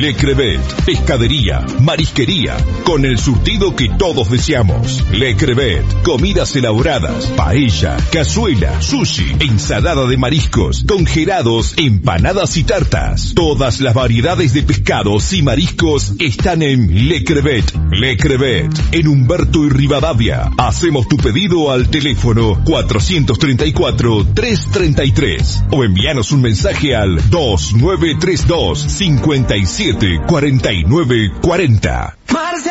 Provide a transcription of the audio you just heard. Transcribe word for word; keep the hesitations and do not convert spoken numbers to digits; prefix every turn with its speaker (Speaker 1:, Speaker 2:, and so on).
Speaker 1: Le Crevet, pescadería, marisquería, con el surtido que todos deseamos. Le Crevet, comidas elaboradas, paella, cazuela, sushi, ensalada de mariscos, congelados, empanadas y tartas. Todas las variedades de pescados y mariscos están en Le Crevet. Le Crevet, en Humberto y Rivadavia. Hacemos tu pedido al teléfono cuatrocientos treinta y cuatro, trescientos treinta y tres o envíanos un mensaje al dos nueve tres dos, cinco siete cuatro nueve cuatro cero.